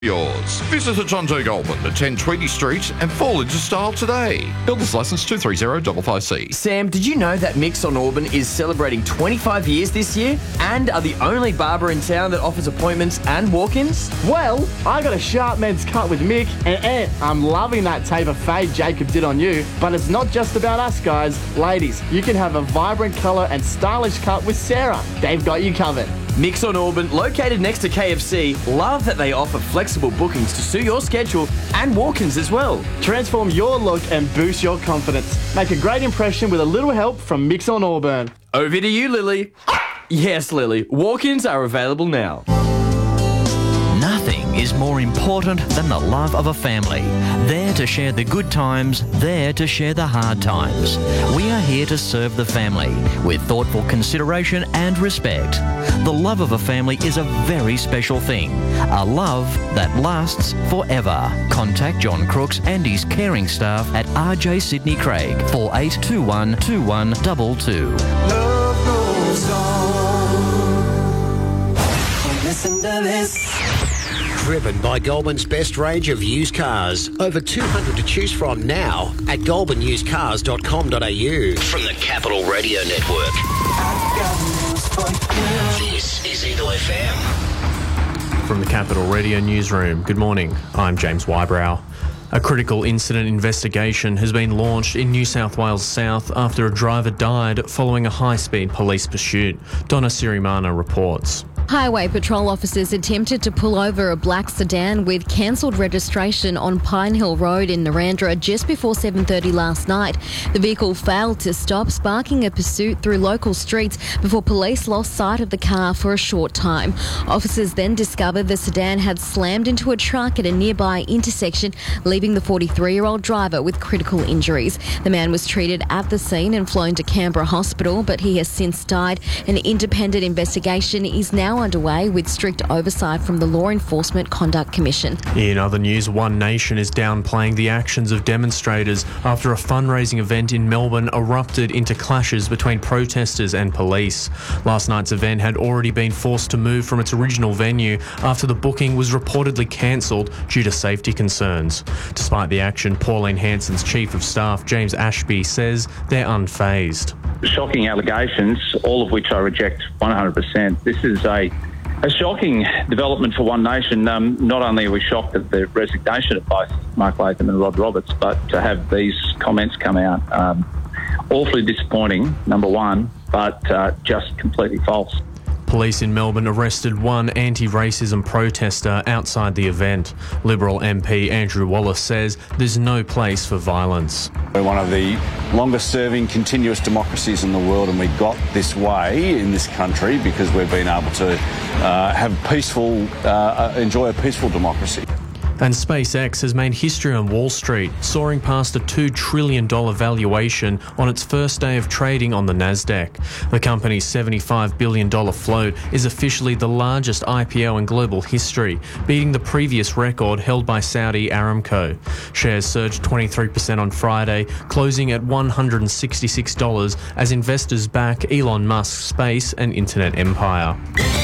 yours. Visit Atondo Goldman at 1020 Street and fall into style today. Builder's license 23055C. Sam, did you know that Mix on Auburn is celebrating 25 years this year and are the only barber in town that offers appointments and walk-ins? Well, I got a sharp men's cut with Mick, and I'm loving that taper fade Jacob did on you. But it's not just about us, guys. Ladies, you can have a vibrant colour and stylish cut with Sarah. They've got you covered. Mix on Auburn, located next to KFC, love that they offer flexible bookings to suit your schedule and walk-ins as well. Transform your look and boost your confidence. Make a great impression with a little help from Mix on Auburn. Over to you, Lily. Yes, Lily. Walk-ins are available now. Nothing is more important than the love of a family. There to share the good times, there to share the hard times. We are here to serve the family with thoughtful consideration and respect. The love of a family is a very special thing. A love that lasts forever. Contact John Crooks and his caring staff at RJ Sydney Craig, 4821 2122. Love goes on. Listen to this. Driven by Goulburn's best range of used cars. Over 200 to choose from now at goulburnusedcars.com.au. From the Capital Radio Network. This is Eagle FM. From the Capital Radio Newsroom, good morning. I'm James Wybrow. A critical incident investigation has been launched in New South Wales South after a driver died following a high-speed police pursuit. Donna Sirimana reports. Highway patrol officers attempted to pull over a black sedan with cancelled registration on Pine Hill Road in Narrandera just before 7:30 last night. The vehicle failed to stop, sparking a pursuit through local streets before police lost sight of the car for a short time. Officers then discovered the sedan had slammed into a truck at a nearby intersection, leaving the 43-year-old driver with critical injuries. The man was treated at the scene and flown to Canberra Hospital, but he has since died. An independent investigation is now underway with strict oversight from the Law Enforcement Conduct Commission. In other news, One Nation is downplaying the actions of demonstrators after a fundraising event in Melbourne erupted into clashes between protesters and police. Last night's event had already been forced to move from its original venue after the booking was reportedly cancelled due to safety concerns. Despite the action, Pauline Hanson's Chief of Staff, James Ashby, says they're unfazed. Shocking allegations, all of which I reject 100%. This is a shocking development for One Nation. Not only are we shocked at the resignation of both Mark Latham and Rod Roberts, but to have these comments come out, awfully disappointing, number one, but just completely false. Police in Melbourne arrested one anti-racism protester outside the event. Liberal MP Andrew Wallace says there's no place for violence. We're one of the longest-serving continuous democracies in the world, and we got this way in this country because we've been able to enjoy a peaceful democracy. And SpaceX has made history on Wall Street, soaring past a $2 trillion valuation on its first day of trading on the Nasdaq. The company's $75 billion float is officially the largest IPO in global history, beating the previous record held by Saudi Aramco. Shares surged 23% on Friday, closing at $166 as investors back Elon Musk's space and internet empire.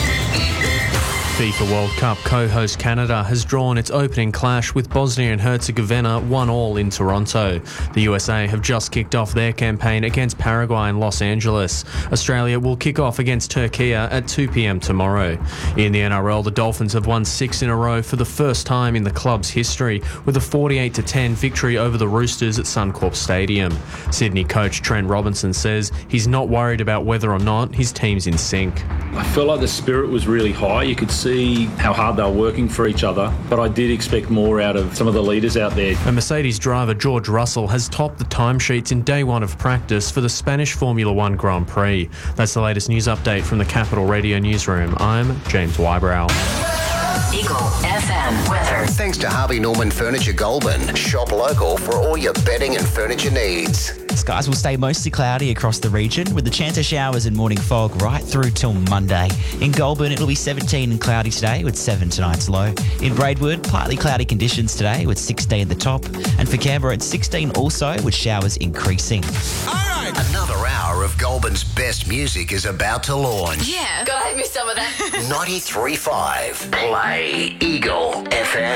FIFA World Cup co-host Canada has drawn its opening clash with Bosnia and Herzegovina 1-1 in Toronto. The USA have just kicked off their campaign against Paraguay in Los Angeles. Australia will kick off against Turkey at 2 p.m. tomorrow. In the NRL, the Dolphins have won 6 in a row for the first time in the club's history, with a 48-10 victory over the Roosters at Suncorp Stadium. Sydney coach Trent Robinson says he's not worried about whether or not his team's in sync. I felt like the spirit was really high. You could see how hard they were working for each other, but I did expect more out of some of the leaders out there. And Mercedes driver George Russell has topped the timesheets in day one of practice for the Spanish Formula One Grand Prix. That's the latest news update from the Capital Radio Newsroom. I'm James Wybrow. Eagle FM weather. Thanks to Harvey Norman Furniture Goulburn. Shop local for all your bedding and furniture needs. skies will stay mostly cloudy across the region with the chance of showers and morning fog right through till Monday. In Goulburn, it'll be 17 and cloudy today with 7 tonight's low. In Braidwood, partly cloudy conditions today with 16 at the top. And for Canberra, it's 16 also with showers increasing. Another hour of Goulburn's best music is about to launch. Yeah. Gotta have me some of that. 93.5 Play Eagle FM.